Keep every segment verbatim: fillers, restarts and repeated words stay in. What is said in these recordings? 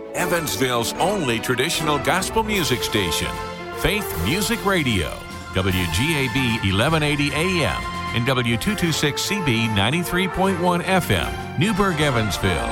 Evansville's only traditional gospel music station, Faith Music Radio, W G A B eleven eighty A M and W two twenty-six C B ninety-three point one F M, Newburgh, Evansville.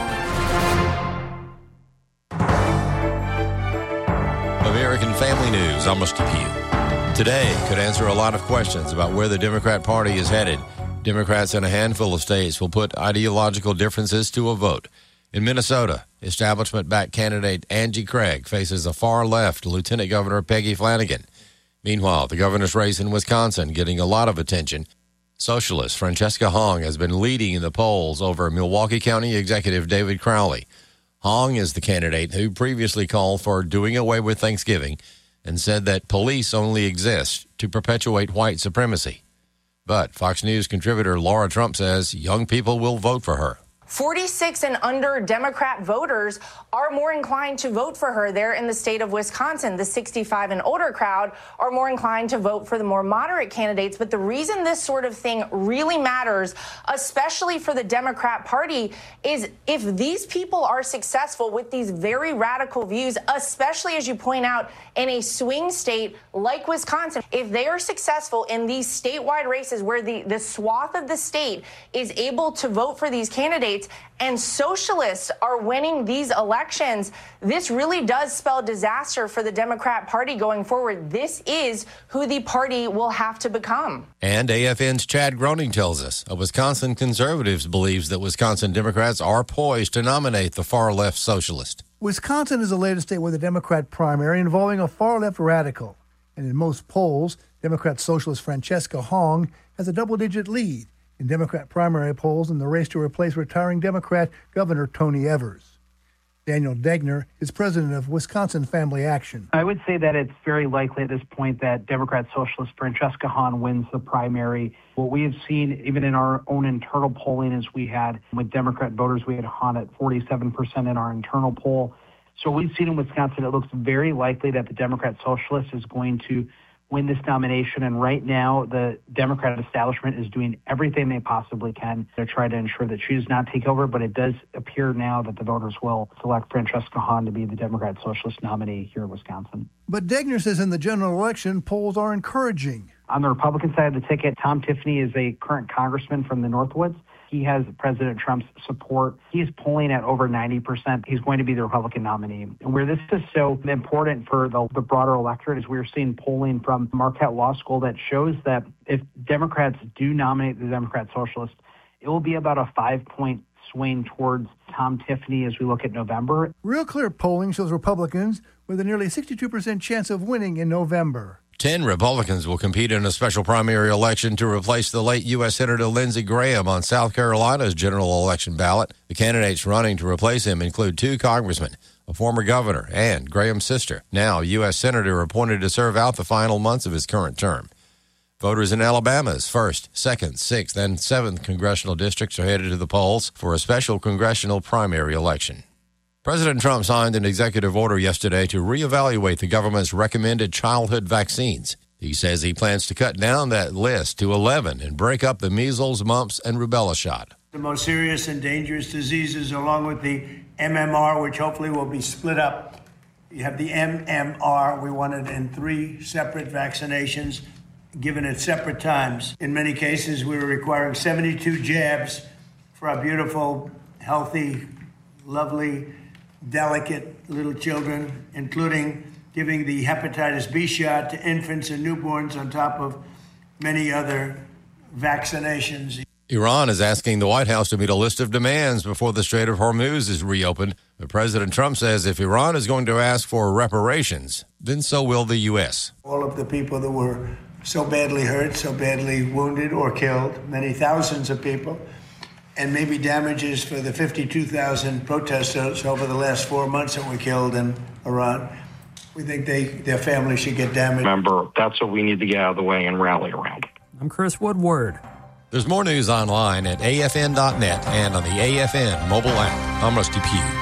American Family News, I'm Rusty Pugh. Today could answer a lot of questions about where the Democrat Party is headed. Democrats in a handful of states will put ideological differences to a vote. In Minnesota, establishment-backed candidate Angie Craig faces a far-left Lieutenant Governor Peggy Flanagan. Meanwhile, the governor's race in Wisconsin getting a lot of attention. Socialist Francesca Hong has been leading in the polls over Milwaukee County Executive David Crowley. Hong is the candidate who previously called for doing away with Thanksgiving and said that police only exist to perpetuate white supremacy. But Fox News contributor Laura Trump says young people will vote for her. forty-six and under Democrat voters are more inclined to vote for her there in the state of Wisconsin. The sixty-five and older crowd are more inclined to vote for the more moderate candidates. But the reason this sort of thing really matters, especially for the Democrat Party, is if these people are successful with these very radical views, especially as you point out in a swing state like Wisconsin, if they are successful in these statewide races where the, the swath of the state is able to vote for these candidates, and socialists are winning these elections, this really does spell disaster for the Democrat Party going forward. This is who the party will have to become. And A F N's Chad Groening tells us a Wisconsin conservative believes that Wisconsin Democrats are poised to nominate the far-left socialist. Wisconsin is the latest state with a Democrat primary involving a far-left radical. And in most polls, Democrat socialist Francesca Hong has a double-digit lead in Democrat primary polls in the race to replace retiring Democrat Governor Tony Evers. Daniel Degner is president of Wisconsin Family Action. I would say that it's very likely at this point that Democrat socialist Francesca Hahn wins the primary. What we have seen, even in our own internal polling, is we had, with Democrat voters, we had Hahn at forty-seven percent in our internal poll. So we've seen in Wisconsin, it looks very likely that the Democrat socialist is going to win this nomination. And right now, the Democrat establishment is doing everything they possibly can to try to ensure that she does not take over. But it does appear now that the voters will select Francesca Hahn to be the Democrat socialist nominee here in Wisconsin. But Degner says in the general election, polls are encouraging. On the Republican side of the ticket, Tom Tiffany is a current congressman from the Northwoods. He has President Trump's support. He's polling at over ninety percent. He's going to be the Republican nominee. And where this is so important for the, the broader electorate is we're seeing polling from Marquette Law School that shows that if Democrats do nominate the Democrat Socialist, it will be about a five-point swing towards Tom Tiffany as we look at November. Real Clear polling shows Republicans with a nearly sixty-two percent chance of winning in November. Ten Republicans will compete in a special primary election to replace the late U S Senator Lindsey Graham on South Carolina's general election ballot. The candidates running to replace him include two congressmen, a former governor, and Graham's sister, now U S Senator appointed to serve out the final months of his current term. Voters in Alabama's first, second, sixth, and seventh congressional districts are headed to the polls for a special congressional primary election. President Trump signed an executive order yesterday to reevaluate the government's recommended childhood vaccines. He says he plans to cut down that list to eleven and break up the measles, mumps, and rubella shot. The most serious and dangerous diseases, along with the M M R, which hopefully will be split up. You have the M M R. We want it in three separate vaccinations, given at separate times. In many cases, we were requiring seventy-two jabs for our beautiful, healthy, lovely, delicate little children, including giving the hepatitis B shot to infants and newborns on top of many other vaccinations. Iran is asking the White House to meet a list of demands before the Strait of Hormuz is reopened. But President Trump says if Iran is going to ask for reparations, then so will the U S. All of the people that were so badly hurt, so badly wounded or killed, many thousands of people, and maybe damages for the fifty-two thousand protesters over the last four months that were killed in Iran. We think they, their families should get damaged. Remember, that's what we need to get out of the way and rally around. I'm Chris Woodward. There's more news online at A F N dot net and on the A F N mobile app. I'm Rusty Pugh.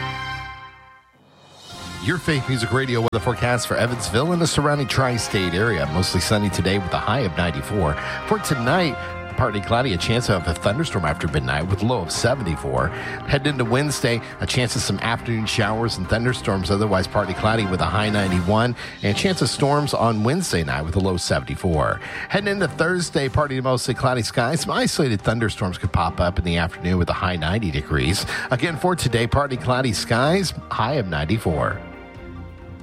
Your Faith Music Radio weather forecast for Evansville and the surrounding tri-state area. Mostly sunny today with a high of ninety-four. For tonight, partly cloudy, a chance of a thunderstorm after midnight with a low of seventy-four. Heading into Wednesday, a chance of some afternoon showers and thunderstorms, otherwise partly cloudy with a high ninety-one, and a chance of storms on Wednesday night with a low seventy-four. Heading into Thursday, partly to mostly cloudy skies. Some isolated thunderstorms could pop up in the afternoon with a high ninety degrees. Again, for today, partly cloudy skies, high of ninety-four.